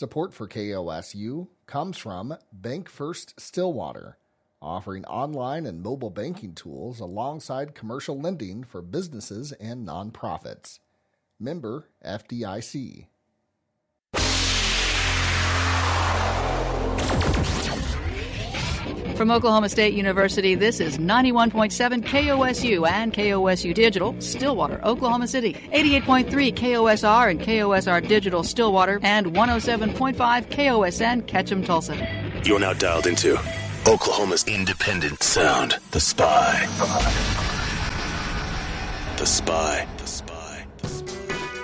Support for KOSU comes from Bank First Stillwater, offering online and mobile banking tools alongside commercial lending for businesses and nonprofits. Member FDIC. From Oklahoma State University, this is 91.7 KOSU and KOSU Digital, Stillwater, Oklahoma City, 88.3 KOSR and KOSR Digital, Stillwater, and 107.5 KOSN, Ketchum, Tulsa. You're now dialed into Oklahoma's independent sound, The Spy. The Spy.